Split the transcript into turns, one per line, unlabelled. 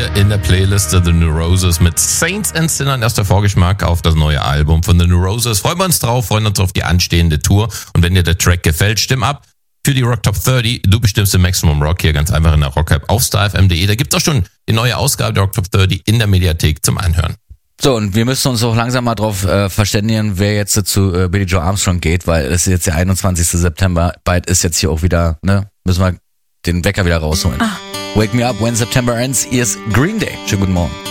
hier in der Playliste The New Roses mit Saints and Sinners. Erster Vorgeschmack auf das neue Album von The New Roses. Freuen wir uns drauf, freuen uns auf die anstehende Tour. Und wenn dir der Track gefällt, stimm ab für die Rock Top 30. Du bestimmst den Maximum Rock hier ganz einfach in der Rock-App auf starfm.de. Da gibt's auch schon die neue Ausgabe der Rock Top 30 in der Mediathek zum Anhören.
So, und wir müssen uns auch langsam mal drauf verständigen, wer jetzt zu Billie Joe Armstrong geht, weil es ist jetzt der 21. September. Bald ist jetzt hier auch wieder, müssen wir den Wecker wieder rausholen. Wake Me Up When September Ends. Hier ist Green Day. Schönen guten Morgen.